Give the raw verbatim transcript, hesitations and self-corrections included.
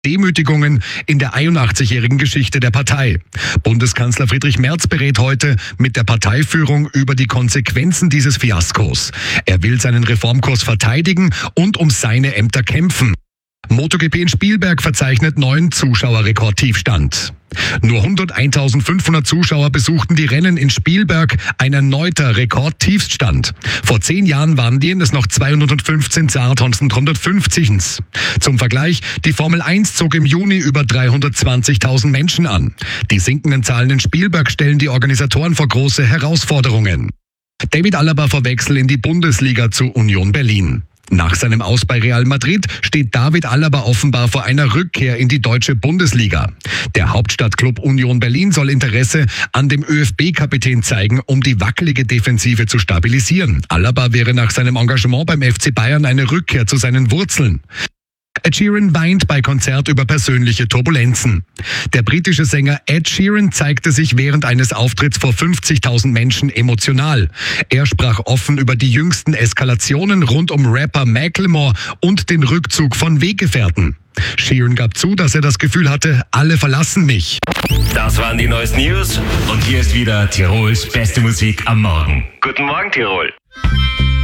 Demütigungen in der einundachtzigjährigen Geschichte der Partei. Bundeskanzler Friedrich Merz berät heute mit der Parteiführung über die Konsequenzen dieses Fiaskos. Er will seinen Reformkurs verteidigen und um seine Ämter kämpfen. MotoGP in Spielberg verzeichnet neuen Zuschauerrekordtiefstand. Nur hunderteintausendfünfhundert Zuschauer besuchten die Rennen in Spielberg, ein erneuter Rekordtiefstand. Vor zehn Jahren waren denen es noch zweihundertfünfzehn hundertfünfzig. Zum Vergleich, die Formel eins zog im Juni über dreihundertzwanzigtausend Menschen an. Die sinkenden Zahlen in Spielberg stellen die Organisatoren vor große Herausforderungen. David Alaba vor Wechsel in die Bundesliga zu Union Berlin. Nach seinem Aus bei Real Madrid steht David Alaba offenbar vor einer Rückkehr in die deutsche Bundesliga. Der Hauptstadtklub Union Berlin soll Interesse an dem ÖFB-Kapitän zeigen, um die wackelige Defensive zu stabilisieren. Alaba wäre nach seinem Engagement beim F C Bayern eine Rückkehr zu seinen Wurzeln. Ed Sheeran weint bei Konzert über persönliche Turbulenzen. Der britische Sänger Ed Sheeran zeigte sich während eines Auftritts vor fünfzigtausend Menschen emotional. Er sprach offen über die jüngsten Eskalationen rund um Rapper Macklemore und den Rückzug von Weggefährten. Sheeran gab zu, dass er das Gefühl hatte, alle verlassen mich. Das waren die neuesten News und hier ist wieder Tirols beste Musik am Morgen. Guten Morgen, Tirol.